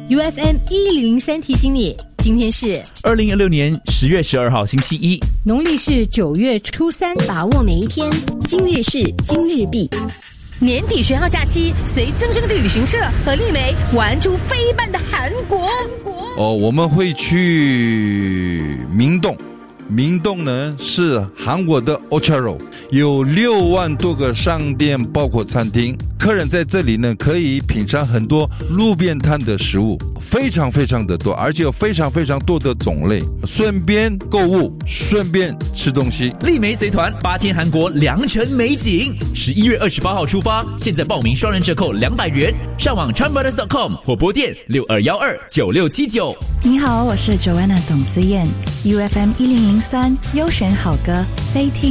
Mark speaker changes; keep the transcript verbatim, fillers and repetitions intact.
Speaker 1: U F M 一零零三提醒你，今天是
Speaker 2: 二零二六年十月十二号星期一，
Speaker 1: 农历是九月初三，
Speaker 3: 把握每一天，今日事今日毕。
Speaker 1: 年底十号假期，随增生的旅行社和丽梅玩出飞般的韩国。
Speaker 4: 哦，我们会去明洞。明洞呢是韩国的 Ocharo， 有六万多个商店，包括餐厅。客人在这里呢可以品尝很多路边摊的食物，非常非常的多，而且有非常非常多的种类，顺便购物，顺便吃东西。
Speaker 2: 丽梅随团八天韩国良辰美景，十一月二十八号出发，现在报名双人折扣两百元，上网 chan brothers dot com 或拨电六二一二九六七九。
Speaker 5: 你好，我是 Joanna 董子燕 ，U F M 一零零三优选好歌，飞听。